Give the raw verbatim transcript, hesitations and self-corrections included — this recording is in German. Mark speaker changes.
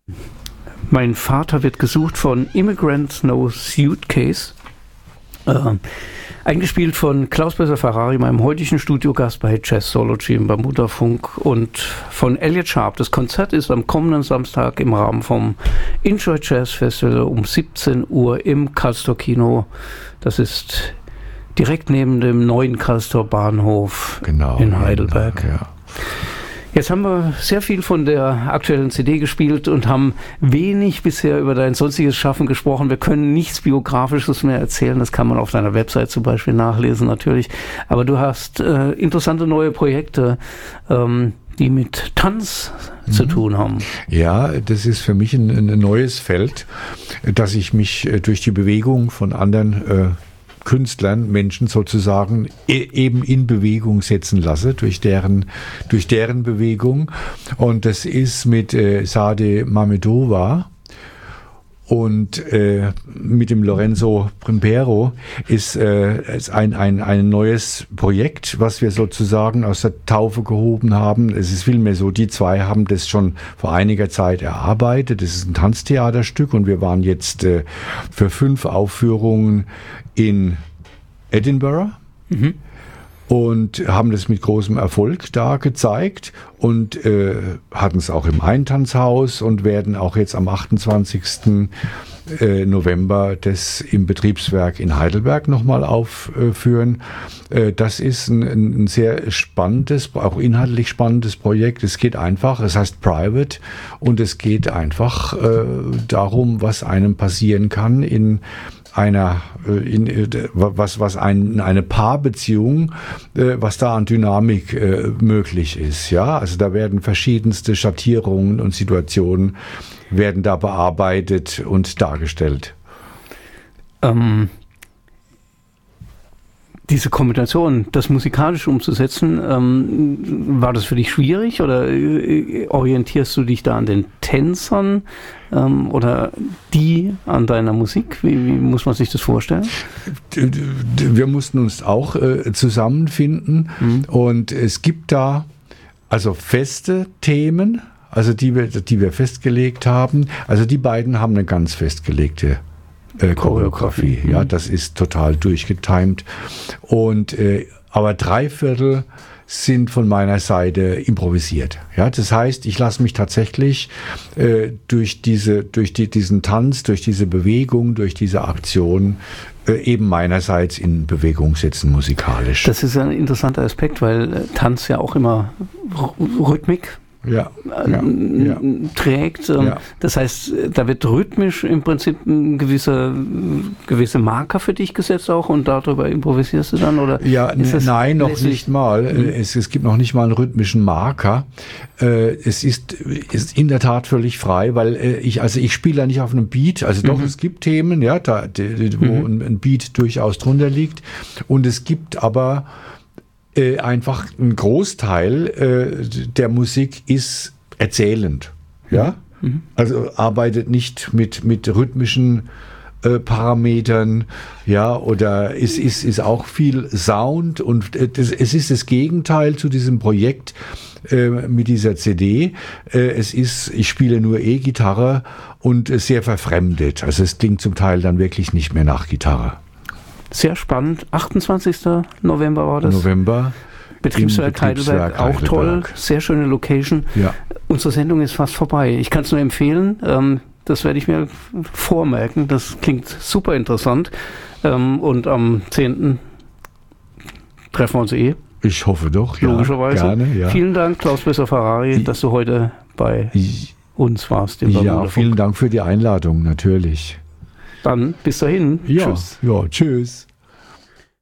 Speaker 1: Mein Vater wird gesucht von Immigrant No Suitcase. Äh, eingespielt von Klaus Besser-Ferrari, meinem heutigen Studiogast bei Jazzology im Bermuda-Funk, und von Elliott Sharp. Das Konzert ist am kommenden Samstag im Rahmen vom Enjoy Jazz Festival um siebzehn Uhr im Castor Kino. Das ist direkt neben dem neuen Castor Bahnhof
Speaker 2: genau,
Speaker 1: in Heidelberg.
Speaker 2: Ja.
Speaker 1: Jetzt haben wir sehr viel von der aktuellen C D gespielt und haben wenig bisher über dein sonstiges Schaffen gesprochen. Wir können nichts Biografisches mehr erzählen. Das kann man auf deiner Website zum Beispiel nachlesen natürlich. Aber du hast äh, interessante neue Projekte, ähm, die mit Tanz mhm. zu tun haben.
Speaker 2: Ja, das ist für mich ein, ein neues Feld, dass ich mich durch die Bewegung von anderen äh, Künstlern, Menschen sozusagen e- eben in Bewegung setzen lasse, durch deren, durch deren Bewegung. Und das ist mit äh, Sade Mamedova und äh, mit dem Lorenzo Primpero ist, äh, ist ein, ein, ein neues Projekt, was wir sozusagen aus der Taufe gehoben haben. Es ist vielmehr so, die zwei haben das schon vor einiger Zeit erarbeitet. Das ist ein Tanztheaterstück und wir waren jetzt äh, für fünf Aufführungen in Edinburgh mhm. und haben das mit großem Erfolg da gezeigt und äh, hatten es auch im Eintanzhaus und werden auch jetzt am achtundzwanzigsten November das im Betriebswerk in Heidelberg nochmal aufführen. Äh, das ist ein, ein sehr spannendes, auch inhaltlich spannendes Projekt. Es geht einfach, es heißt Private und es geht einfach äh, darum, was einem passieren kann in einer, in, was, was ein, eine Paarbeziehung, was da an Dynamik äh, möglich ist. Ja, also da werden verschiedenste Schattierungen und Situationen werden da bearbeitet und dargestellt.
Speaker 1: Ähm, diese Kombination, das musikalisch umzusetzen, ähm, war das für dich schwierig oder äh, orientierst du dich da an den Tänzern ähm, oder die an deiner Musik? Wie, wie muss man sich das vorstellen?
Speaker 2: Wir mussten uns auch äh, zusammenfinden mhm. und es gibt da also feste Themen, also die wir, die wir festgelegt haben. Also die beiden haben eine ganz festgelegte Äh, Choreografie. Mhm. Ja, das ist total durchgetimt. Und äh, aber drei Viertel sind von meiner Seite improvisiert. Ja, das heißt, ich lasse mich tatsächlich äh, durch diese, durch die, diesen Tanz, durch diese Bewegung, durch diese Aktion äh, eben meinerseits in Bewegung setzen musikalisch.
Speaker 1: Das ist ein interessanter Aspekt, weil äh, Tanz ja auch immer R- Rhythmik
Speaker 2: Ja, ja, ja.
Speaker 1: trägt.
Speaker 2: Ja.
Speaker 1: Das heißt, da wird rhythmisch im Prinzip ein gewisser, gewisse Marker für dich gesetzt auch und darüber improvisierst du dann? Oder
Speaker 2: ja,
Speaker 1: ist das
Speaker 2: nein, noch
Speaker 1: lässig?
Speaker 2: nicht mal. Mhm. Es, es gibt noch nicht mal einen rhythmischen Marker. Es ist, ist in der Tat völlig frei, weil ich, also ich spiele ja nicht auf einem Beat. Also doch, mhm. es gibt Themen, ja, da, wo mhm. ein Beat durchaus drunter liegt. Und es gibt aber Äh, einfach ein Großteil äh, der Musik ist erzählend, ja, mhm. also arbeitet nicht mit mit rhythmischen äh, Parametern, ja, oder es ist ist auch viel Sound und äh, das, es ist das Gegenteil zu diesem Projekt äh, mit dieser C D. Äh, es ist, ich spiele nur E-Gitarre und äh, sehr verfremdet, also es klingt zum Teil dann wirklich nicht mehr nach Gitarre.
Speaker 1: Sehr spannend. achtundzwanzigsten November war das.
Speaker 2: November.
Speaker 1: Betriebswerk, Betriebswerk Heidelberg, auch Heidelberg. Toll. Sehr schöne Location.
Speaker 2: Ja.
Speaker 1: Unsere Sendung ist fast vorbei. Ich kann es nur empfehlen. Ähm, das werde ich mir vormerken. Das klingt super interessant. Ähm, und am zehnten treffen wir uns eh.
Speaker 2: Ich hoffe doch. Ja,
Speaker 1: logischerweise.
Speaker 2: Gerne, ja.
Speaker 1: Vielen Dank, Klaus Besser-Ferrari, dass du heute bei ich, uns warst.
Speaker 2: Ja, vielen Dank für die Einladung, natürlich.
Speaker 1: Dann bis dahin.
Speaker 2: Ja,
Speaker 1: tschüss.
Speaker 2: Ja, tschüss.